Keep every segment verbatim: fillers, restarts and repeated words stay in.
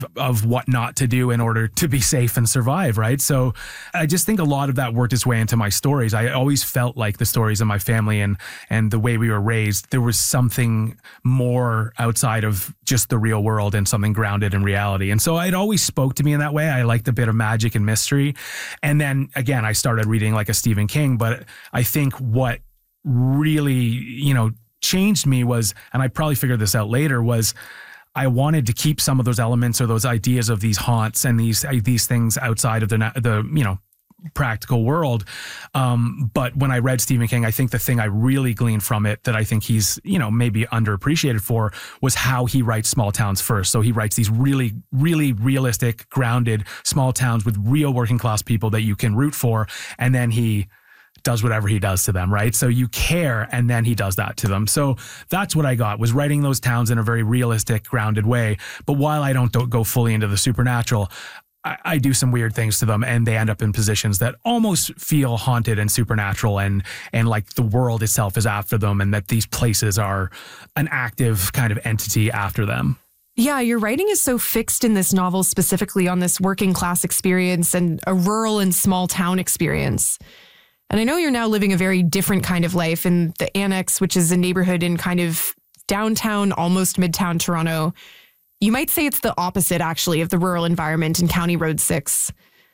of what not to do in order to be safe and survive, right? So I just think a lot of that worked its way into my stories. I always felt like the stories of my family and and the way we were raised, there was something more outside of just the real world and something grounded in reality. And so it always spoke to me in that way. I liked a bit of magic and mystery. And then again, I started reading like a Stephen King, but I think what really, you know, changed me was, and I probably figured this out later, was I wanted to keep some of those elements or those ideas of these haunts and these these things outside of the the you know practical world. Um, but when I read Stephen King, I think the thing I really gleaned from it that I think he's you know maybe underappreciated for was how he writes small towns first. So he writes these really really realistic, grounded small towns with real working class people that you can root for, and then he does whatever he does to them, right? So you care, and then he does that to them. So that's what I got, was writing those towns in a very realistic, grounded way. But while I don't, don't go fully into the supernatural, I, I do some weird things to them, and they end up in positions that almost feel haunted and supernatural, and and like the world itself is after them, and that these places are an active kind of entity after them. Yeah, your writing is so fixed in this novel, specifically on this working class experience and a rural and small town experience. And I know you're now living a very different kind of life in the Annex, which is a neighborhood in kind of downtown, almost midtown Toronto. You might say it's the opposite, actually, of the rural environment in County Road six.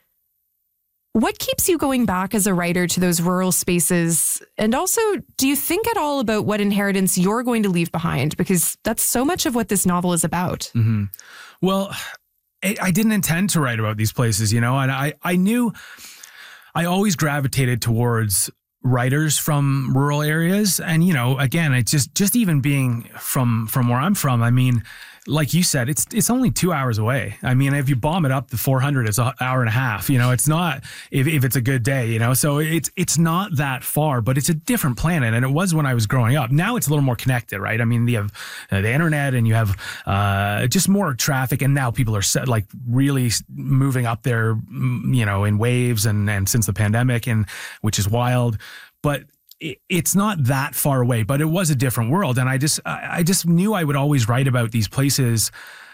What keeps you going back as a writer to those rural spaces? And also, do you think at all about what inheritance you're going to leave behind? Because that's so much of what this novel is about. Mm-hmm. Well, I didn't intend to write about these places, you know, and I, I knew... I always gravitated towards writers from rural areas. And, you know, again, it's just, just even being from, from where I'm from, I mean, like you said, it's it's only two hours away. I mean, if you bomb it up to four hundred, it's an hour and a half. You know, it's not, if, if it's a good day, you know, so it's it's not that far, but it's a different planet. And it was when I was growing up. Now it's a little more connected, right? I mean, you have uh, the internet, and you have uh, just more traffic. And now people are set, like really moving up there, you know, in waves and, and since the pandemic, and which is wild. But it's not that far away, but it was a different world. And I just, I just knew I would always write about these places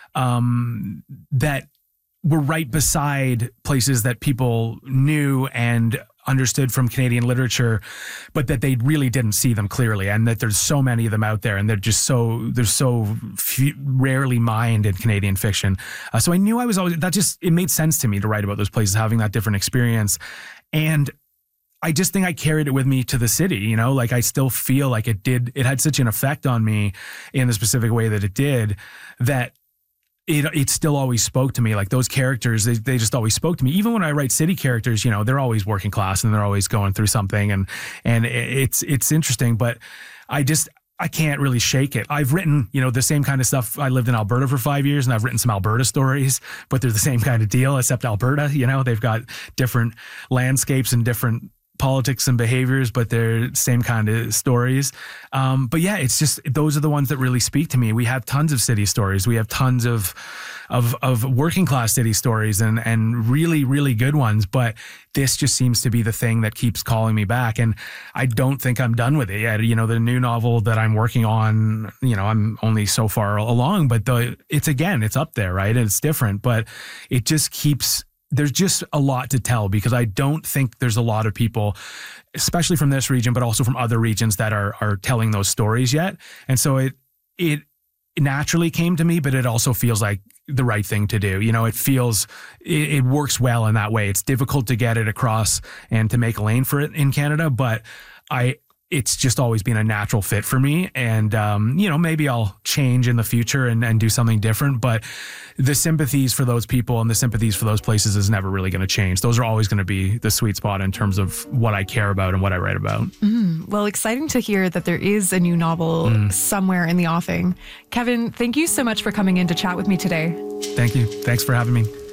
um, that were right beside places that people knew and understood from Canadian literature, but that they really didn't see them clearly. And that there's so many of them out there, and they're just so, they're so few, rarely mined in Canadian fiction. Uh, so I knew I was always, that just, it made sense to me to write about those places, having that different experience. And I just think I carried it with me to the city, you know, like I still feel like it did, it had such an effect on me in the specific way that it did, that it it still always spoke to me. Like those characters, they, they just always spoke to me. Even when I write city characters, you know, they're always working class and they're always going through something, and and it's it's interesting, but I just, I can't really shake it. I've written, you know, the same kind of stuff. I lived in Alberta for five years and I've written some Alberta stories, but they're the same kind of deal, except Alberta, you know, they've got different landscapes and different politics and behaviors, but they're same kind of stories. Um, but yeah, it's just, those are the ones that really speak to me. We have tons of city stories. We have tons of, of, of working class city stories, and, and really, really good ones. But this just seems to be the thing that keeps calling me back. And I don't think I'm done with it yet. You know, the new novel that I'm working on, you know, I'm only so far along, but the, it's again, it's up there, right? And it's different, but it just keeps, there's just a lot to tell, because I don't think there's a lot of people, especially from this region, but also from other regions, that are are telling those stories yet. And so it it naturally came to me, but it also feels like the right thing to do. You know, it feels, it, it works well in that way. It's difficult to get it across and to make a lane for it in Canada, but I, it's just always been a natural fit for me. And, um, you know, maybe I'll change in the future and, and do something different, but the sympathies for those people and the sympathies for those places is never really going to change. Those are always going to be the sweet spot in terms of what I care about and what I write about. Mm, well, exciting to hear that there is a new novel mm. somewhere in the offing. Kevin, thank you so much for coming in to chat with me today. Thank you. Thanks for having me.